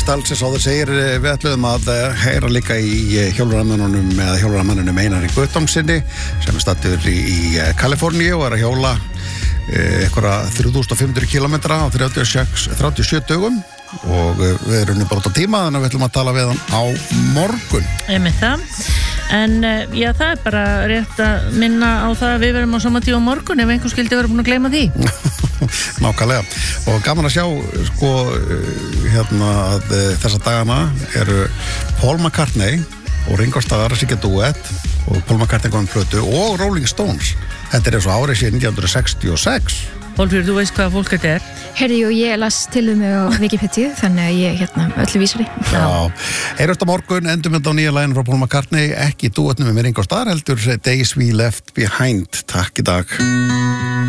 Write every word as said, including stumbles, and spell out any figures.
Mýrdal sem sáður segir við ætlum að heyra líka í hjólreiðamönnunum eða hjólreiðamanninum Einari Guttormssyni sem er staddur í, í Kaliforníu og er að hjóla einhverja þrjú þúsund fimm hundruð kílómetra á þrjátíu og sex, þrjátíu og sjö dögum og við erum bara út á tíma þannig að við ætlum að tala við hann á morgun. Ég með það. En já, það er bara rétt að minna á það að við verum á sama tíma á morgun ef einhver skildi vera búin að gleyma því. Nákvæmlega. Og gaman að sjá sko hérna að þessa dagana eru Paul McCartney og Ringo Starr að syngja duett og Paul McCartney kom með plötu og Rolling Stones. Þetta er eins og árið síðan nítján hundruð sextíu og sex. Hólfríður, þú veist hvað fólk þetta er? Herri, jú, ég las til um mig á Wikipedia, þannig að ég hérna öllu vísari. Já, heyrjast á morgun, endum þetta á nýja laginu frá Paul McCartney, ekki duettnum með Ringo Starr, heldur Days We Left Behind. Takk í dag.